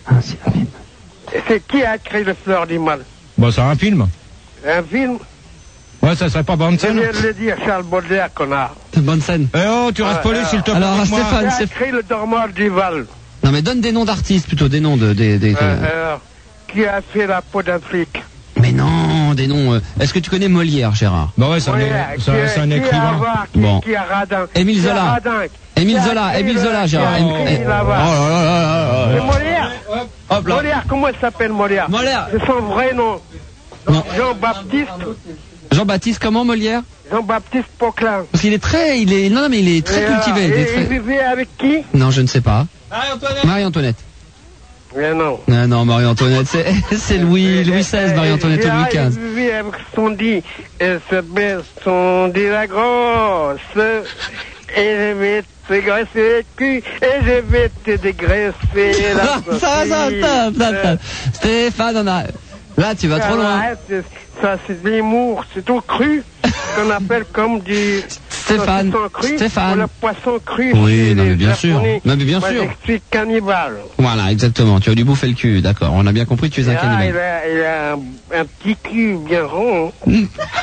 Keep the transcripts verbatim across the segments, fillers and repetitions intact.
Ah, c'est un film. C'est qui a écrit Le Fleur du Mal? Bon, c'est un film. Un film? Ouais, ça serait pas bonne Je scène. viens de le dire, Charles Baudelaire, connard. C'est bonne scène. Eh oh, tu restes Ah, poli, alors, s'il te plaît. alors, avec moi. Stéphane, Qui a c'est- écrit Le Dormoir du Val? Non, mais donne des noms d'artistes plutôt, des noms de. Des, des, Euh, de- alors, qui a fait La Peau d'un flic? Mais non, des noms. euh, Est-ce que tu connais Molière, Gérard? Bah ouais, c'est un, Molière. c'est un- c'est un Qui a écrivain. Avare, qui, Bon. qui a Radin? Émile Qui a Zola. Radin? Émile Qui a Zola, écrit Émile le- Zola, qui a Gérard. écrit Émile- eh, L'Avare? Oh là là là là C'est là. Molière. Hop là. Molière, comment il s'appelle Molière? Molière. C'est son vrai nom. Non. Jean-Baptiste. Jean-Baptiste, comment Molière? Jean-Baptiste Poquelin. Parce qu'il est très, il est, non, non, mais il est très Et, cultivé. euh, il est et très- il vivait avec qui? Non, je ne sais pas. Marie-Antoinette. Marie-Antoinette. Mais non. Non, non, Marie-Antoinette, c'est, c'est Louis, Louis seize, Marie-Antoinette, ou Louis quinze. Il vivait avec son dit, elle se baisse son dit la grosse, et je vais te graisser le cul, et je vais te dégraisser la Ça, ça, ça, stop, stop, stop. Stéphane, on a, là, tu vas trop loin. Arrête, ça c'est de l'humour, c'est tout cru, qu'on appelle comme du Stéphane, saucisson cru, Stéphane. ou le poisson cru. Oui, chez non, mais les bien sûr. Japonais. Non, mais bien Moi, sûr. j'explique cannibale. Voilà, exactement. Tu as dû bouffer le cul, d'accord. On a bien compris que tu es un Ah, il cannibale. a, il a un, un petit cul bien rond. euh,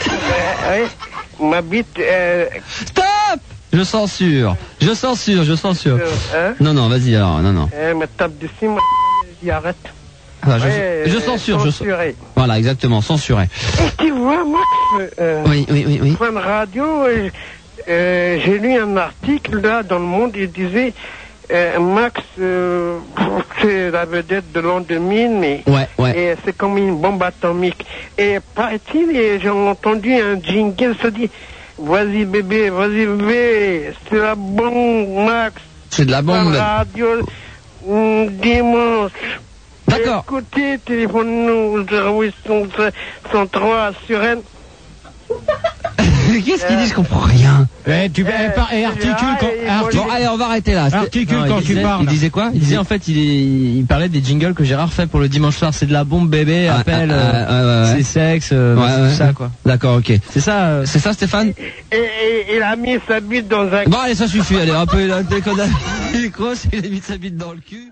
oui, ma bite, euh, Stop! Je censure. Je censure, je censure. hein, Non, non, vas-y alors, non, non. elle me tape dessus, moi, je dis arrête. Ah, je, Ouais, je euh, censure, je censuré. Voilà, exactement, censuré. Et tu vois, Max, euh, Oui, oui, oui, oui. Point de radio, euh, euh, j'ai lu un article là dans Le Monde, il disait euh, Max, euh, c'est la vedette de l'an deux mille, mais Ouais, ouais. et c'est comme une bombe atomique. Et paraît-il, et j'ai entendu un jingle se dit vas-y bébé, vas-y bébé, c'est la bombe, Max. C'est de la bombe. La radio, mm, dimanche. D'accord. Écoutez, téléphone-nous zéro huit cent trois sur N. Qu'est-ce qu'il dit? Je comprends rien. Eh, tu eh, par- eh, articule quand, et articule- Bon, allez, on va arrêter là. Articule Non, quand il tu disait- parles. Il disait quoi Il disait en fait, il, est- il parlait des jingles que Gérard fait pour le dimanche soir. C'est de la bombe bébé, Ah, appel, ah, euh, ah, ouais, ouais, ouais. c'est sexe, euh, Ouais, c'est ouais. tout ça quoi. D'accord, ok. C'est ça. euh, C'est ça, Stéphane? Et, et il a mis sa bite dans un... Bon, allez, ça suffit. Allez, un peu, là, dès qu'on a le micro, il a mis sa bite dans le cul.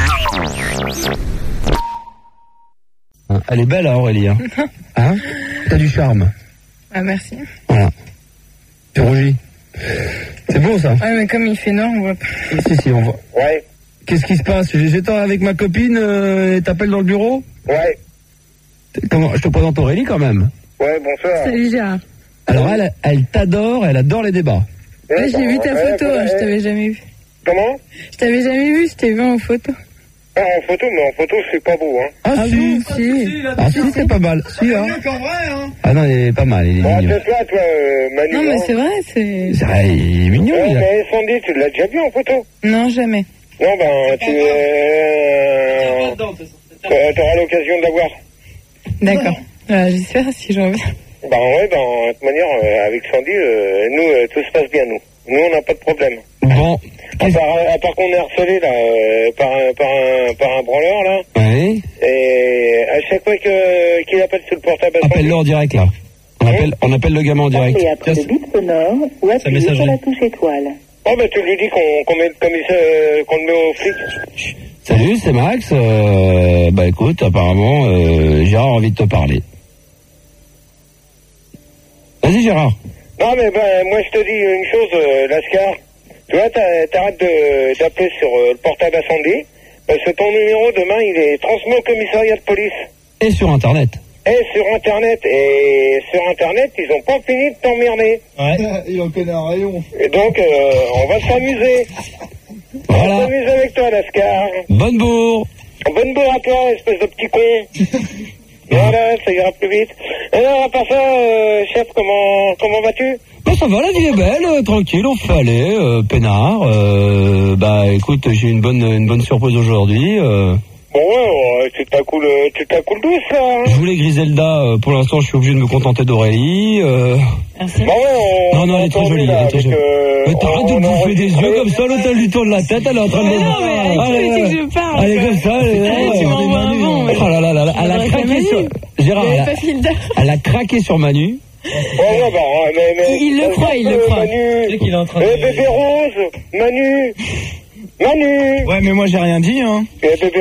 Elle est belle, hein, Aurélie. Hein, hein T'as du charme. Ah, merci. Voilà. Tu rougis. C'est beau, ça. Ouais, mais comme il fait noir, on voit pas. Si, si, on voit. Ouais, Qu'est-ce qui se passe? J'étais avec ma copine euh, et t'appelles dans le bureau? ouais, Comment? Je te présente Aurélie, quand même. ouais, bonsoir. Salut Gérard. Alors, elle, elle t'adore, elle adore les débats. Ouais, j'ai vu ta Ouais, photo, ouais, hein, je ouais. t'avais jamais vu. Comment? Je t'avais jamais vu, je t'ai vu en photo. Ah, en photo, mais en photo, c'est pas beau, hein. Ah, Ah si. bon, si. Ah, si, c'est pas mal. Si, hein. Ah non, il est pas mal, il est Bon, mignon. c'est toi, toi, euh, Manu. Non, mais hein. c'est vrai, c'est... C'est vrai, il est mignon, Ouais, il a... mais Sandy, tu l'as déjà vu en photo? Non, jamais. Non, ben, tu, euh, euh, t'auras l'occasion de la voir. D'accord. Voilà, j'espère si j'en viens. Ben, ouais, ben, de toute manière, euh, avec Sandy, euh, nous, euh, tout se passe bien, nous. Nous, on n'a pas de problème. Bon. À part, à part qu'on est harcelé, là, euh, par un, par un, par un branleur, là. Oui. Et à chaque fois que, qu'il appelle sur le portable à Sandy. Appelle-le en direct, là. On appelle, on appelle le gamin en direct. Et après le bip sonore, ou appuyez sur messagerie. la touche étoile. Oh, ben, tu lui dis qu'on, qu'on met le commissaire, euh, qu'on le met au flic. Salut, c'est Max. Euh, bah écoute, apparemment, euh, Gérard a envie de te parler. Vas-y, Gérard. Non, mais ben, moi, je te dis une chose, euh, Lascar. Tu vois, t'a- t'arrêtes de, d'appeler sur euh, le portable à Sandy, parce que ton numéro, demain, il est transmis au commissariat de police. Et sur Internet. Et sur Internet. Et sur Internet, ils ont pas fini de t'emmerder. Ouais. Il en connaît un rayon. Et donc, euh, on va s'amuser. On va Voilà. s'amuser avec toi, Lascar. Bonne bourre. Bonne bourre à toi, espèce de petit con. Voilà, ça ira plus vite. Alors, à part ça, euh, chef, comment, comment vas-tu? Bah ça va, la vie est belle, euh, tranquille, on fait aller, euh, peinard. Euh, bah écoute, j'ai une bonne, une bonne surprise aujourd'hui. Euh, Bon, ouais, ouais, tu t'accoules, tu t'accoules douce, là, hein. je voulais Griselda, euh, pour l'instant je suis obligé de me contenter d'Aurélie. Euh... Merci. Bon, ouais, on, Non, non, elle est très jolie, elle est très jolie. Euh, Mais t'arrêtes de on- me on bouffer des enregistre- yeux comme ça, l'autre elle lui tourne la tête, elle est en train de... Mais non, mais avec Allez, qui c'est allez, que je parle, allez, quoi. comme ça, elle, Allez, tu m'envoies un bon, ouais. Oh là là là là, elle a m'adresse à craqué Manu. sur... Gérard, Il elle avait a, pas fil d'art. elle a craqué sur Manu. Ouais, ouais, bah, ouais, mais, mais, Il le croit, il le croit. Manu, qu'il est en train de- eh, bébé Rose, Manu, Manu, Ouais, mais moi j'ai rien dit, hein. eh, bébé